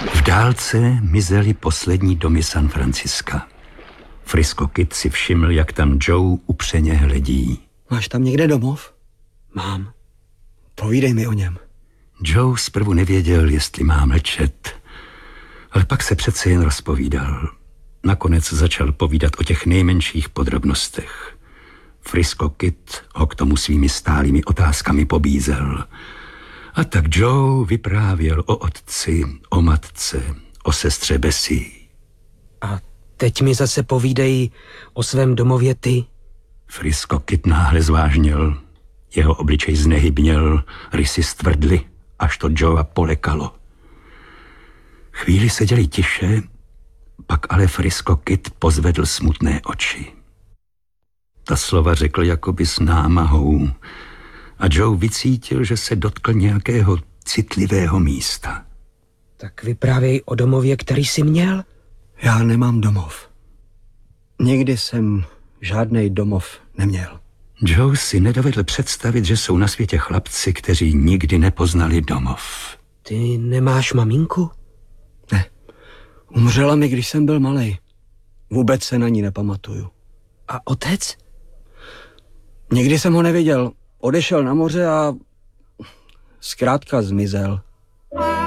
V dálce mizely poslední domy San Franciska. Frisco Kid si všiml, jak tam Joe upřeně hledí. Máš tam někde domov? Mám. Povídej mi o něm. Joe zprvu nevěděl, jestli má mlčet, ale pak se přece jen rozpovídal. Nakonec začal povídat o těch nejmenších podrobnostech. Frisco Kid ho k tomu svými stálými otázkami pobízel. A tak Joe vyprávěl o otci, o matce, o sestře Bessie. A teď mi zase povídej o svém domově ty. Frisco Kid náhle zvážněl. Jeho obličej znehybněl, rysy stvrdly, až to Joea polekalo. Chvíli seděli tiše, pak ale Frisco Kid pozvedl smutné oči. Ta slova řekl jakoby s námahou a Joe vycítil, že se dotkl nějakého citlivého místa. Tak vyprávěj o domově, který jsi měl. Já nemám domov. Nikdy jsem žádnej domov neměl. Joe si nedovedl představit, že jsou na světě chlapci, kteří nikdy nepoznali domov. Ty nemáš maminku? Ne. Umřela mi, když jsem byl malej. Vůbec se na ní nepamatuju. A otec? Nikdy jsem ho neviděl. Odešel na moře a zkrátka zmizel.